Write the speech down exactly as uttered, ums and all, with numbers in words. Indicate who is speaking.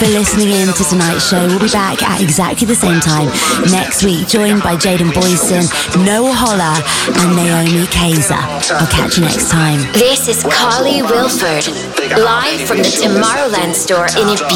Speaker 1: for listening in to tonight's show. We'll be back at exactly the same time next week, joined by Jaden Boyson, Noel Holler, and Naomi Kaiser. I'll catch you next time.
Speaker 2: This is Carly Wilford, live from the Tomorrowland store in Ibiza.